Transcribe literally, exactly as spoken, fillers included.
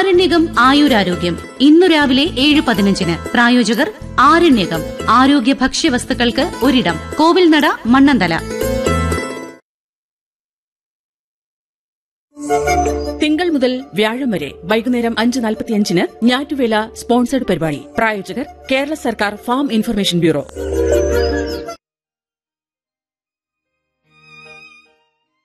ആരണ്യകം ആയുരാരോഗ്യം ഇന്നു രാവിലെ ഏഴ് പതിനഞ്ചിന്. പ്രായോജകർ ആരണ്യകം ആരോഗ്യ ഭക്ഷ്യവസ്തുക്കൾക്ക് ഒരിടം. കോവിൽനട, മണ്ണന്തല. തിങ്കൾ മുതൽ വ്യാഴം വരെ വൈകുന്നേരം അഞ്ച് നാൽപ്പത്തിയഞ്ചിന് ഞാറ്റുവേല സ്പോൺസേഡ് പരിപാടി. പ്രായോജകർ കേരള സർക്കാർ ഫാം ഇൻഫർമേഷൻ ബ്യൂറോ.